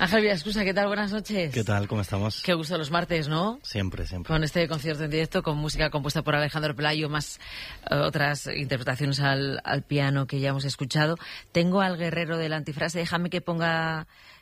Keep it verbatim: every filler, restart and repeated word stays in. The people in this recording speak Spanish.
Ángel Villaescusa, ¿qué tal? Buenas noches. ¿Qué tal? ¿Cómo estamos? Qué gusto los martes, ¿no? Siempre, siempre. Con este concierto en directo, con música compuesta por Alejandro Pelayo, más uh, otras interpretaciones al, al piano que ya hemos escuchado. Tengo al guerrero de la antifrase, déjame que ponga